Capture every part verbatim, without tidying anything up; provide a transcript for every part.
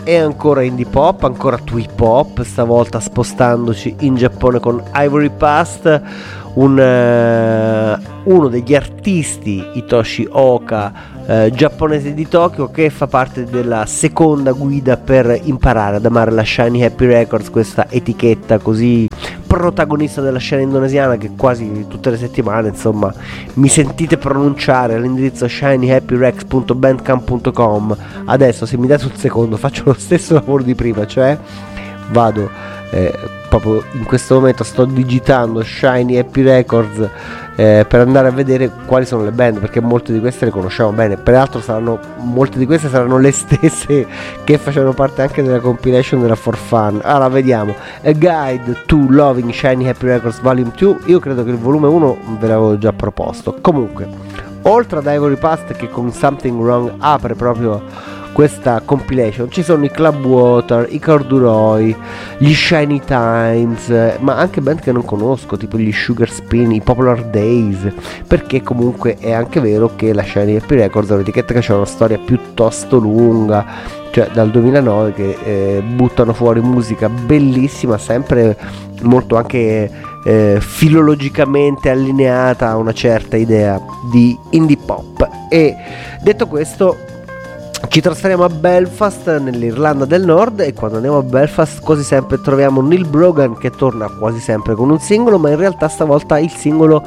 è ancora indie pop, ancora trip hop, stavolta spostandoci in Giappone con Ivory Past, un, uh, uno degli artisti, Hitoshi Oka, Uh, giapponese di Tokyo, che fa parte della seconda guida per imparare ad amare la Shiny Happy Records, questa etichetta così protagonista della scena indonesiana che quasi tutte le settimane insomma mi sentite pronunciare all'indirizzo shiny happy rex punto bandcamp punto com. Adesso se mi date un secondo faccio lo stesso lavoro di prima, cioè vado eh, proprio in questo momento sto digitando Shiny Happy Records eh, per andare a vedere quali sono le band, perché molte di queste le conosciamo bene, peraltro saranno molte di queste saranno le stesse che facevano parte anche della compilation della For Fun. Allora vediamo: A Guide to Loving Shiny Happy Records Volume due. Io credo che il volume uno ve l'avevo già proposto. Comunque, oltre ad Ivory Past, che con Something Wrong apre proprio questa compilation, ci sono i Club Water, i Corduroy, gli Shiny Times, ma anche band che non conosco, tipo gli Sugar Spin, i Popular Days, perché comunque è anche vero che la Shiny Happy Records è un'etichetta che ha una storia piuttosto lunga, cioè dal duemilanove che eh, buttano fuori musica bellissima, sempre molto anche eh, filologicamente allineata a una certa idea di indie pop. E detto questo, ci trasferiamo a Belfast, nell'Irlanda del Nord, e quando andiamo a Belfast quasi sempre troviamo Neil Brogan, che torna quasi sempre con un singolo, ma in realtà stavolta il singolo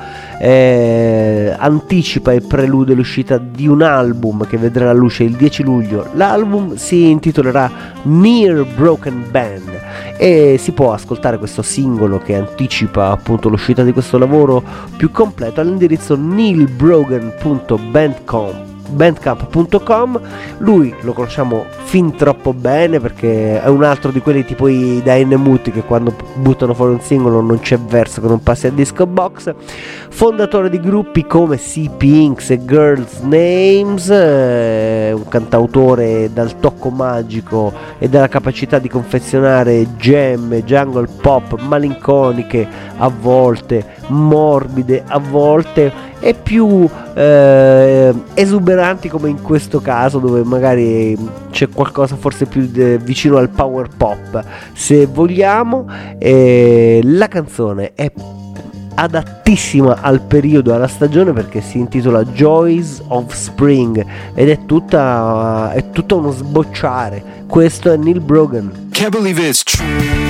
eh, anticipa e prelude l'uscita di un album che vedrà la luce il dieci luglio. L'album si intitolerà Near Broken Band e si può ascoltare questo singolo che anticipa appunto l'uscita di questo lavoro più completo all'indirizzo neil brogan punto bandcamp punto com. Lui lo conosciamo fin troppo bene perché è un altro di quelli tipo i Dynamuti che quando buttano fuori un singolo non c'è verso che non passi a disco box. Fondatore di gruppi come Sea Pinks e Girls Names, eh, un cantautore dal tocco magico e dalla capacità di confezionare gemme jungle pop malinconiche a volte, morbide a volte, e più eh, esuberanti come in questo caso, dove magari c'è qualcosa forse più de- vicino al power pop se vogliamo. E la canzone è adattissima al periodo, alla stagione, perché si intitola Joys of Spring ed è tutta è tutto uno sbocciare. Questo è Neil Brogan. Can't believe it's true.